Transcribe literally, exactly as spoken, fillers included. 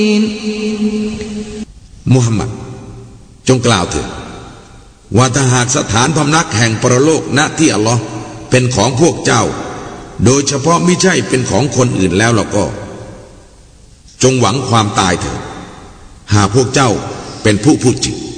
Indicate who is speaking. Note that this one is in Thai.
Speaker 1: มุฮัมมัดจงกล่าวเถิดว่าถ้าหากสถานพำนักแห่งปรโลกณที่อัลลอฮ์เป็นของพวกเจ้าโดยเฉพาะมิใช่เป็นของคนอื่นแล้วล่ะก็จงหวังความตายเถิดหากพวกเจ้าเป็นผู้พูดจริง